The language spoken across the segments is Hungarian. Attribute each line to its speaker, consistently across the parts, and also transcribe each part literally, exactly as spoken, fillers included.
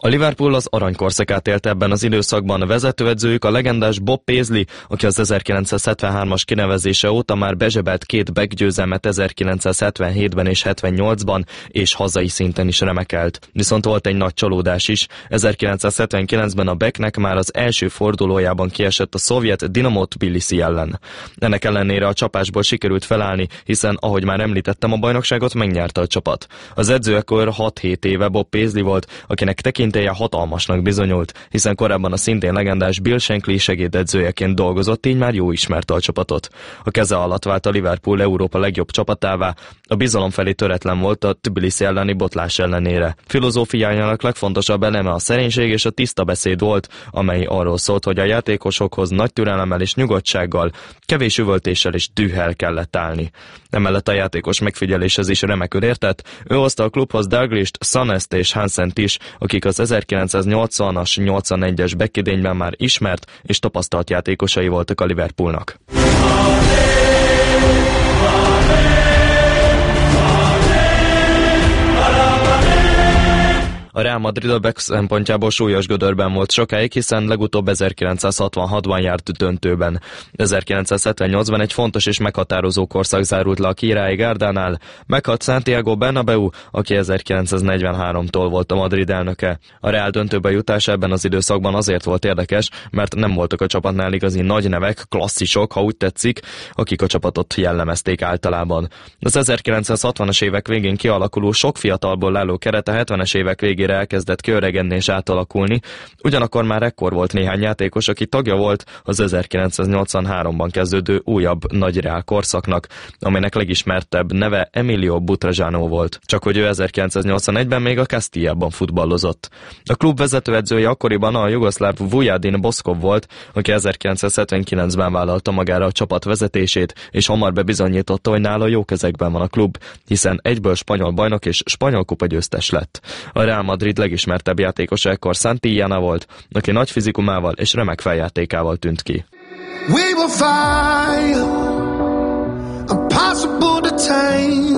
Speaker 1: A Liverpool az aranykorszakát élte ebben az időszakban, vezetőedzőjük a legendás Bob Paisley, aki az ezerkilencszázhetvenhármas kinevezése óta már bezsebelt két back-győzelmet ezerkilencszázhetvenhétben és hetvennyolcban, és hazai szinten is remekelt. Viszont volt egy nagy csalódás is. ezerkilencszázhetvenkilencben a Becknek már az első fordulójában kiesett a szovjet Dinamo Tbilisi ellen. Ennek ellenére a csapásból sikerült felállni, hiszen, ahogy már említettem, a bajnokságot megnyerte a csapat. Az edző ekkor hat-hét éve Bob Paisley volt, akinek tekintélye hatalmasnak bizonyult, hiszen korábban a szintén legendás Bill Shankly segédedzőjeként dolgozott, így már jó ismerte a csapatot. A keze alatt vált a Liverpool Európa legjobb csapatává, a bizalom felé töretlen volt a Tbilisi elleni botlás ellenére. Filozófiájának legfontosabb eleme a szerénység és a tiszta beszéd volt, amely arról szólt, hogy a játékosokhoz nagy türelemmel és nyugodtsággal, kevés üvöltéssel és dühel kellett állni. Emellett a játékos megfigyeléshez is remekül értett, ő hozta a klubhoz Dalglist, Sanest és Hansent is, akik az ezerkilencszáznyolcvanas nyolcvanegyes backidényben már ismert és tapasztalt játékosai voltak a Liverpoolnak. A Real Madrid a Beck szempontjából súlyos gödörben volt sokáig, hiszen legutóbb ezerkilencszázhatvanhatban járt döntőben. ezerkilencszázhetvennyolcban egy fontos és meghatározó korszak zárult le a királyi gárdánál. Meghalt Santiago Bernabéu, aki ezerkilencszáznegyvenháromtól volt a Madrid elnöke. A Real döntőbe jutása ebben az időszakban azért volt érdekes, mert nem voltak a csapatnál igazi nagy nevek, klasszisok, ha úgy tetszik, akik a csapatot jellemezték általában. Az ezerkilencszázhatvanas évek végén kialakuló sok fiatalból álló keret a hetvenes évek végén elkezdett kiöregedni és átalakulni, ugyanakkor már ekkor volt néhány játékos, aki tagja volt az ezerkilencszáznyolcvanháromban kezdődő újabb nagy Real korszaknak, amelynek legismertebb neve Emilio Butragueño volt. Csak hogy ő ezerkilencszáznyolcvanegyben még a Castillában futballozott. A klub vezetőedzője akkoriban a jugoszláv Vujadin Boszkov volt, aki ezerkilencszázhetvenkilencben vállalta magára a csapat vezetését, és hamar bebizonyította, hogy nála jó kezekben van a klub, hiszen egyből spanyol bajnok és spanyol kupagyőztes lett. A Real Madrid legismertebb játékosa ekkor Santillana volt, aki nagy fizikumával és remek feljátékával tűnt ki. We will fly, impossible to tame,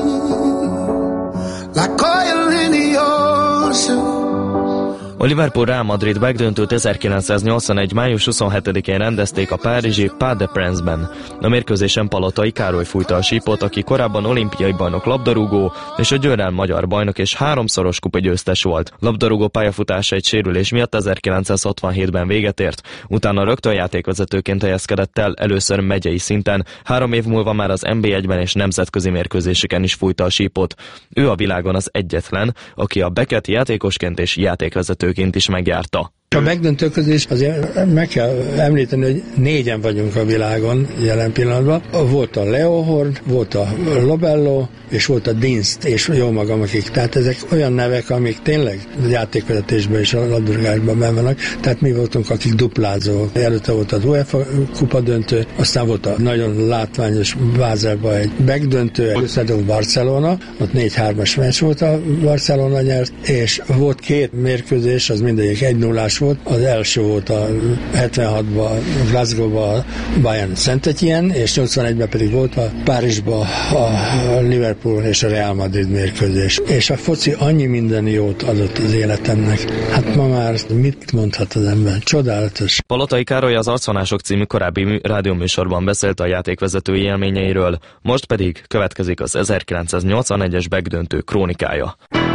Speaker 1: like oil in the ocean. A Liverpool Real Madrid megdöntőt ezerkilencszáznyolcvanegy május huszonhetedikén rendezték a párizsi Parc des Princes-ben. A mérkőzésen Palotai Károly fújta a sípot, aki korábban olimpiai bajnok labdarúgó, és a Győrrel magyar bajnok és háromszoros kupagyőztes volt. Labdarúgó pályafutása egy sérülés miatt ezerkilencszázhatvanhétben véget ért, utána rögtön játékvezetőként helyezkedett el, először megyei szinten, három év múlva már az en bé egyben és nemzetközi mérkőzéseken is fújta a sípot. Ő a világon az egyetlen, aki a Becket játékosként és játékvezető is megjárta.
Speaker 2: A megdöntő közés azért meg kell említeni, hogy négyen vagyunk a világon jelen pillanatban. Volt a Leo Hord, volt a Lobello, és volt a Dinst, és jó magam, akik. Tehát ezek olyan nevek, amik tényleg a játékvezetésben és a labdarúgásban benne vannak. Tehát mi voltunk, akik duplázók. Előtte volt az UEFA kupa döntő, aztán volt a nagyon látványos Bázelban egy megdöntő, először volt Barcelona, ott négy hármas meccs volt, a Barcelona nyert, és volt két mérkőzés, az mindegyik egy nullás volt. Az első volt a hetvenhatban Glasgow-ban Bayern Saint-Étienne, és nyolcvanegyben pedig volt a Párizsban a Liverpool és a Real Madrid mérkőzés. És a foci annyi minden jót adott az életemnek. Hát ma már mit mondhat az ember? Csodálatos.
Speaker 1: Palotai Károly az Arcvonások című korábbi rádióműsorban beszélt a játékvezetői élményeiről, most pedig következik az ezerkilencszáznyolcvanegyes Beck döntő krónikája.